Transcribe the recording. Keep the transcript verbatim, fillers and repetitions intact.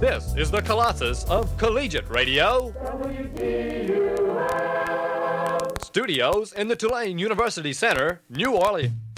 This is the Colossus of Collegiate Radio. Studios in the Tulane University Center, New Orleans.